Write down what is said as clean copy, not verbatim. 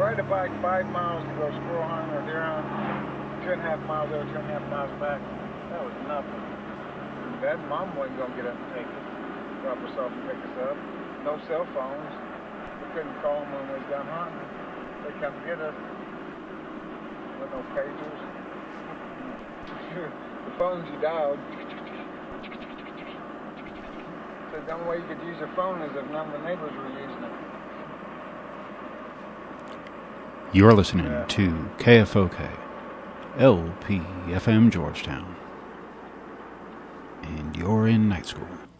ride a bike 5 miles to go squirrel hunting or deer hunting, 2.5 miles there, 2.5 miles back, that was nothing. Dad and Mom wasn't going to get up and take us, drop us off and pick us up. No cell phones. We couldn't call them when we was done hunting. They'd come get us. With no pagers. The phones you dialed. So the only way you could use a phone is if none of the neighbors were using it. You're listening to KFOK, LPFM Georgetown, and you're in night school.